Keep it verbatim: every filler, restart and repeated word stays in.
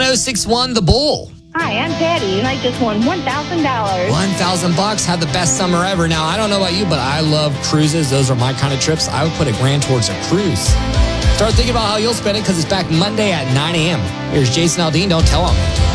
oh six one, The Bull. Hi, I'm Patty, and I just won one thousand dollars. one thousand bucks, had the best summer ever. Now, I don't know about you, but I love cruises. Those are my kind of trips. I would put a grand towards a cruise. Start thinking about how you'll spend it because it's back Monday at nine a.m. Here's Jason Aldean. Don't tell him.